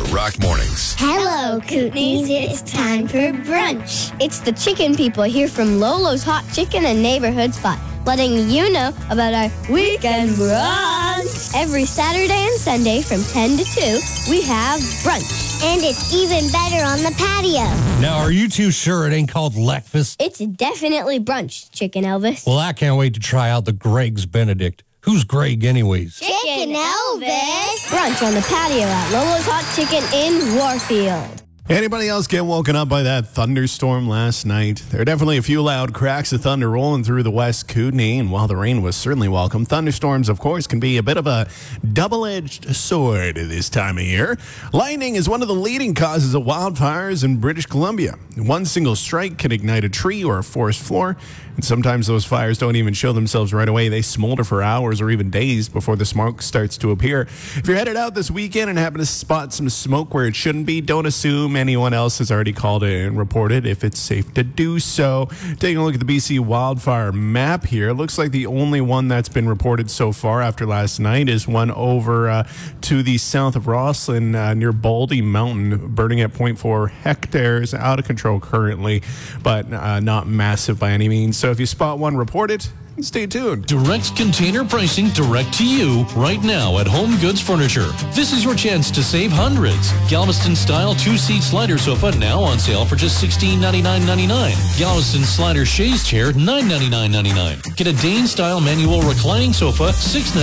Rock Mornings. Hello, Kootenays. It's time for brunch. It's the chicken people here from Lolo's Hot Chicken and Neighborhood Spot, letting you know about our weekend brunch. Every Saturday and Sunday from 10 to 2, we have brunch. And it's even better on the patio. Now, are you too sure it ain't called Leckfast? It's definitely brunch, Chicken Elvis. Well, I can't wait to try out the Greg's Benedict. Who's Greg anyways? Chicken Elvis. Brunch on the patio at Lolo's Hot Chicken in Warfield. Anybody else get woken up by that thunderstorm last night? There are definitely a few loud cracks of thunder rolling through the West Kootenay, and while the rain was certainly welcome, thunderstorms, of course, can be a bit of a double-edged sword this time of year. Lightning is one of the leading causes of wildfires in British Columbia. One single strike can ignite a tree or a forest floor, and sometimes those fires don't even show themselves right away. They smolder for hours or even days before the smoke starts to appear. If you're headed out this weekend and happen to spot some smoke where it shouldn't be, don't assume anyone else has already called it and reported if it's safe to do so. Taking a look at the BC wildfire map here, it looks like the only one that's been reported so far after last night is one over to the south of Rosslyn near Baldy Mountain, burning at 0.4 hectares, out of control currently, but not massive by any means. So if you spot one, report it. Stay tuned. Direct container pricing direct to you right now at Home Goods Furniture. This is your chance to save hundreds. Galveston style 2-seat slider sofa now on sale for just $1699.99. Galveston slider chaise chair $999.99. Get a Dane style manual reclining sofa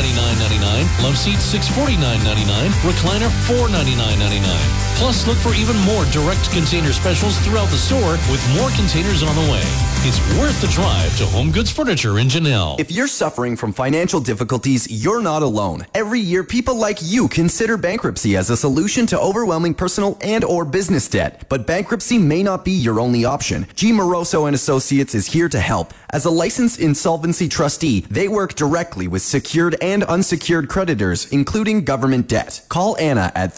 $699.99. Love seat $649.99. Recliner $499.99. Plus, look for even more direct container specials throughout the store with more containers on the way. It's worth the drive to Home Goods Furniture in Janelle. If you're suffering from financial difficulties, you're not alone. Every year, people like you consider bankruptcy as a solution to overwhelming personal and or business debt. But bankruptcy may not be your only option. G. Moroso & Associates is here to help. As a licensed insolvency trustee, they work directly with secured and unsecured creditors, including government debt. Call Anna at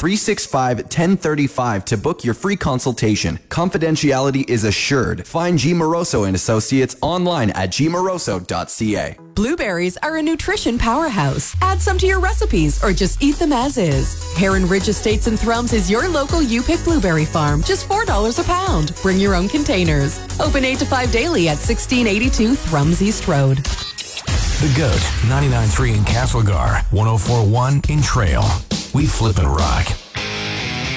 365-1035 to book your free consultation. Confidentiality is assured. Find G. Moroso & Associates online at gmoroso.ca. Blueberries are a nutrition powerhouse. Add some to your recipes or just eat them as is. Heron Ridge Estates and Thrums is your local U-Pick blueberry farm. Just $4 a pound. Bring your own containers. Open 8 to 5 daily at 1682 Thrums East Road. The Goat, 99.3 in Castlegar, 104.1 in Trail. We flip and rock.